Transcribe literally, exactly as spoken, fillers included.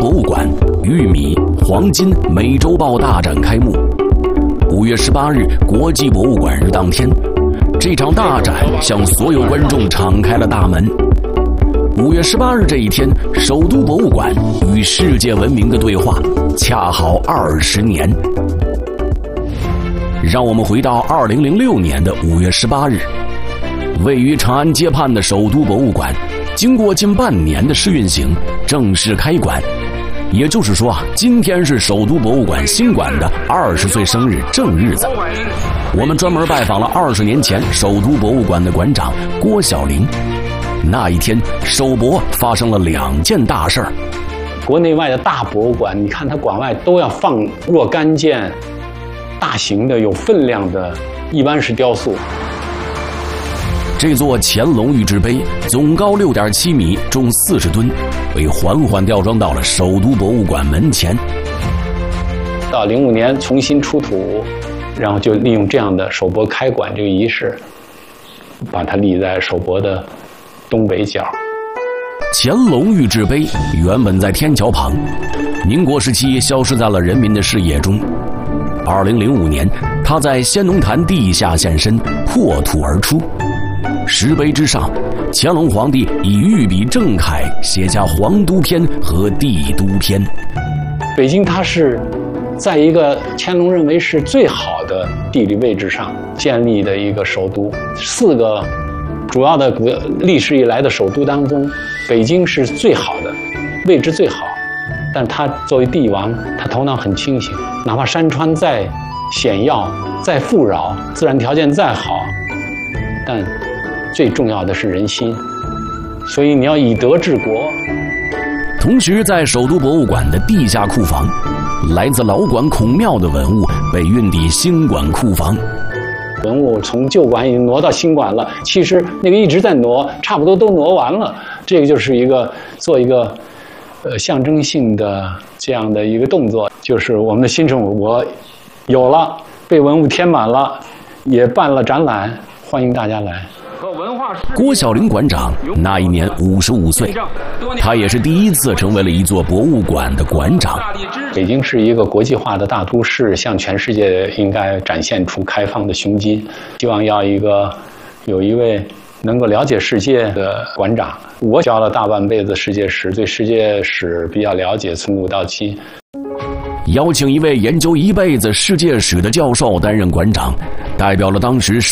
博物馆玉米、黄金美洲豹大展开幕。五月十八日，国际博物馆日当天，这场大展向所有观众敞开了大门。五月十八日这一天，首都博物馆与世界文明的对话，恰好二十年。让我们回到二零零六年的五月十八日，位于长安街畔的首都博物馆，经过近半年的试运行，正式开馆。也就是说啊，今天是首都博物馆新馆的二十岁生日正日子。我们专门拜访了二十年前首都博物馆的馆长郭晓玲。那一天，首博发生了两件大事儿。 国内外的大博物馆，你看它馆外都要放若干件大型的、有分量的一般式雕塑。 这座乾隆御制碑总高六点七米，重四十吨，被缓缓吊装到了首都博物馆门前。 到零五年重新出土，然后就利用这样的首博开馆这个仪式，把它立在首博的东北角。 乾隆御制碑原本在天桥旁，民国时期消失在了人民的视野中。二零零五年，它在先农坛地下现身，破土而出。石碑之上，乾隆皇帝以御笔正楷写下皇都篇和帝都篇。 北京它是在一个乾隆认为是最好的地理位置上建立的一个首都。四个主要的古历史以来的首都当中，北京是最好的，位置最好。但他作为帝王，他头脑很清醒，哪怕山川再险要、再富饶，自然条件再好，但最重要的是人心，所以你要以德治国。 同时，在首都博物馆的地下库房，来自老馆孔庙的文物被运抵新馆库房。 文物从旧馆已经挪到新馆了，其实那个一直在挪，差不多都挪完了。这个就是一个做一个呃象征性的这样的一个动作，就是我们的新生活有了，被文物填满了，也办了展览，欢迎大家来。 郭晓玲馆长那一年五十五岁，他也是第一次成为了一座博物馆的馆长。 北京是一个国际化的大都市，向全世界应该展现出开放的胸襟。希望要一个有一位能够了解世界的馆长。我教了大半辈子世界史，对世界史比较了解，从古到今。 邀请一位研究一辈子世界史的教授担任馆长，代表了当时